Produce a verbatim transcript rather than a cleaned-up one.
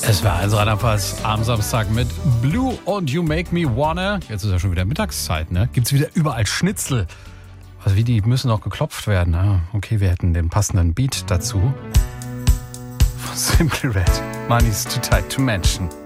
Es war also Radarpass am Samstag mit Blue und You Make Me Wanna. Jetzt ist ja schon wieder Mittagszeit, ne? Gibt's wieder überall Schnitzel. Also wie, die müssen noch geklopft werden. Ah, okay, wir hätten den passenden Beat dazu. Von Simply Red. Money's too tight to mention.